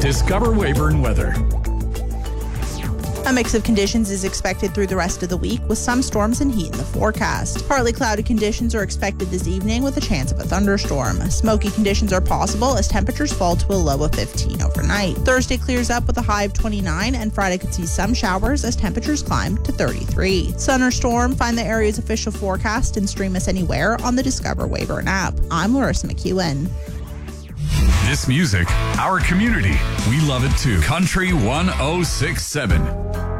Discover Weyburn weather. A mix of conditions is expected through the rest of the week with some storms and heat in the forecast. Partly cloudy conditions are expected this evening with a chance of a thunderstorm. Smoky conditions are possible as temperatures fall to a low of 15 overnight. Thursday clears up with a high of 29 and Friday could see some showers as temperatures climb to 33. Sun or storm, find the area's official forecast and stream us anywhere on the Discover Weyburn app. I'm Larissa McEwen. This music, our community, we love it too. Country 1067.